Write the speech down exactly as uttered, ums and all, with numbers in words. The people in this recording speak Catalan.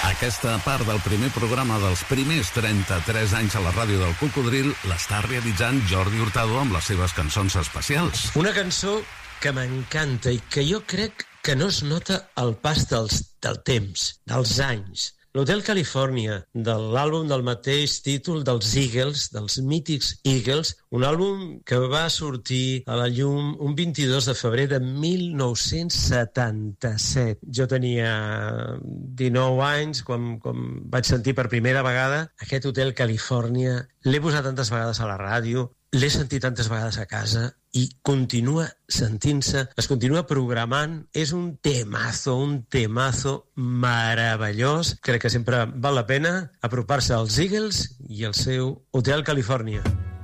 Aquesta part del primer programa dels primers trenta-tres anys a la ràdio del Cocodril l'està realitzant Jordi Hurtado amb les seves cançons especials. Una cançó que m'encanta i que jo crec que no es nota el pas dels, del temps, dels anys. L'Hotel Califòrnia, de l'àlbum del mateix títol dels Eagles, dels mítics Eagles, un àlbum que va sortir a la llum un vint-i-dos de febrer de mil nou-cents setanta-set. Jo tenia dinou anys quan, quan vaig sentir per primera vegada aquest Hotel Califòrnia. L'he posat tantes vegades a la ràdio, l'he sentit tantes vegades a casa i continua sentint-se, es continua programant. És un temazo, un temazo meravellós. Crec que sempre val la pena apropar-se als Eagles i al seu Hotel Califòrnia.